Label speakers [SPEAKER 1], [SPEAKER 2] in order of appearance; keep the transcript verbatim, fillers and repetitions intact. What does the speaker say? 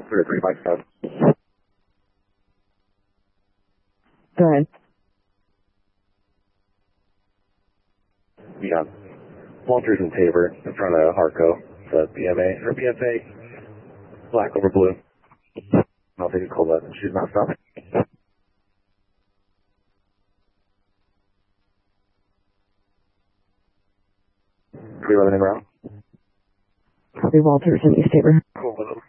[SPEAKER 1] Clear three five seven.
[SPEAKER 2] Go ahead.
[SPEAKER 1] Yeah. Walters and Tabor in front of Harco. The B M A or B F A. Black over blue. I'll take a cold left. She's not stopping. three eleven in route.
[SPEAKER 2] Copy Walters and East Tabor.
[SPEAKER 1] Cool.